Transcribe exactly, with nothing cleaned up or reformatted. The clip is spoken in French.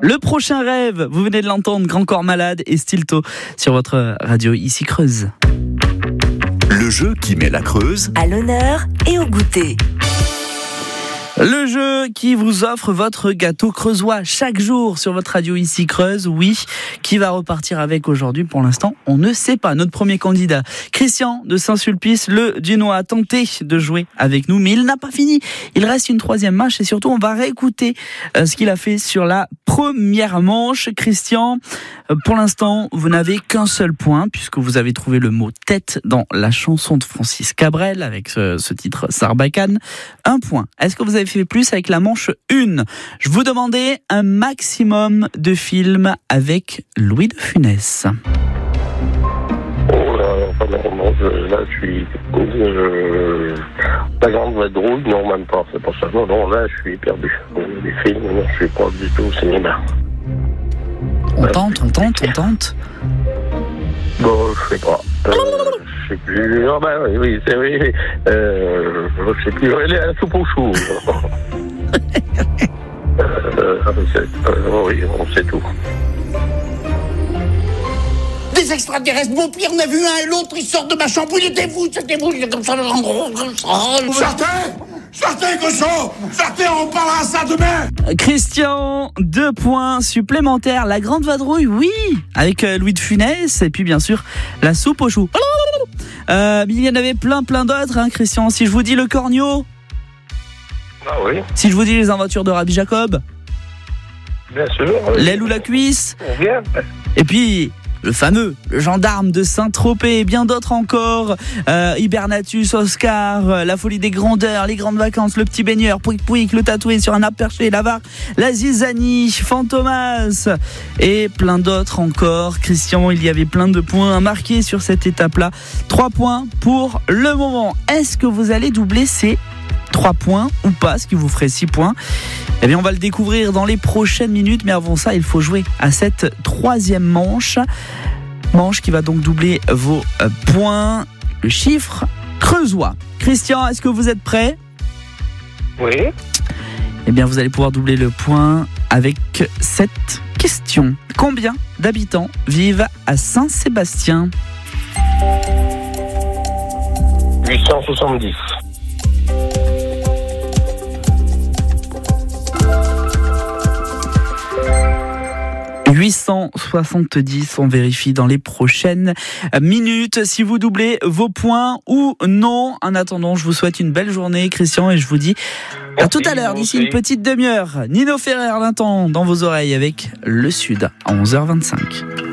Le prochain rêve, vous venez de l'entendre, Grand Corps Malade et Stilto sur votre radio ici Creuse. Le jeu qui met la Creuse à l'honneur et au goûter. Le jeu qui vous offre votre gâteau creusois chaque jour sur votre radio ici Creuse. Oui, qui va repartir avec aujourd'hui? Pour l'instant, on ne sait pas. Notre premier candidat, Christian de Saint-Sulpice, le Dunois, a tenté de jouer avec nous, mais il n'a pas fini. Il reste une troisième manche et surtout, on va réécouter euh, ce qu'il a fait sur la première manche. Christian, euh, pour l'instant, vous n'avez qu'un seul point puisque vous avez trouvé le mot tête dans la chanson de Francis Cabrel avec ce, ce titre Sarbacane. Un point. Est-ce que vous avez fait plus avec la manche un? Je vous demandais un maximum de films avec Louis de Funès. Oh là, enfin, non, non, je, là, je suis... Euh, la grande vadrouille, non, même pas, c'est pour ça. Non, non, là, je suis perdu. Les films, non, je suis pas du tout au cinéma. On tente, on tente, on tente. Bon, je sais pas. Euh, je sais plus. Ah ben oui, oui, c'est vrai. Euh, je sais plus. Elle est à la soupe aux choux. euh, euh, oui, on sait tout. Des extraterrestres, mon pire, on a vu un et l'autre, ils sortent de ma chambre. Il était vous, c'était vous, il est comme ça, en gros, comme ça. Sortez! Sortez, cochon! Sortez, on parlera ça demain! Christian, deux points supplémentaires. La grande vadrouille, oui, avec Louis de Funès. Et puis, bien sûr, la soupe aux choux. Euh, il y en avait plein, plein d'autres, hein, Christian. Si je vous dis le corneau. Ah oui. Si je vous dis les aventures de Rabbi Jacob. Bien sûr. Oui. L'aile ou la cuisse. Bien. Et puis... le fameux, le gendarme de Saint-Tropez et bien d'autres encore. Euh, Hibernatus, Oscar, euh, la folie des grandeurs, les grandes vacances, le petit baigneur, Pouic Pouic, le tatoué sur un arbre perché, l'avare, la zizanie, Fantomas et plein d'autres encore. Christian, il y avait plein de points marqués sur cette étape-là. Trois points pour le moment. Est-ce que vous allez doubler ces trois points ou pas, ce qui vous ferait six points? Eh bien, on va le découvrir dans les prochaines minutes, mais avant ça, il faut jouer à cette troisième manche. Manche qui va donc doubler vos points. Le chiffre creusois. Christian, est-ce que vous êtes prêt? Oui. Eh bien, vous allez pouvoir doubler le point avec cette question. Combien d'habitants vivent à Saint-Sébastien? huit cent soixante-dix. huit cent soixante-dix, on vérifie dans les prochaines minutes si vous doublez vos points ou non. En attendant, je vous souhaite une belle journée, Christian, et je vous dis à tout à l'heure, d'ici une petite demi-heure. Nino Ferrer, l'instant dans vos oreilles avec Le Sud à onze heures vingt-cinq.